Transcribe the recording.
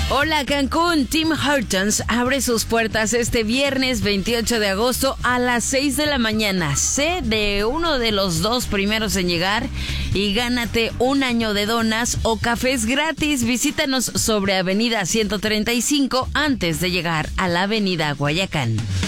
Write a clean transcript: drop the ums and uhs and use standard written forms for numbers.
Hola Cancún, Tim Hortons abre sus puertas este viernes 28 de agosto a las 6 de la mañana. Sé de uno de los 2 primeros en llegar y gánate un año de donas o cafés gratis. Visítanos sobre Avenida 135 antes de llegar a la Avenida Guayacán.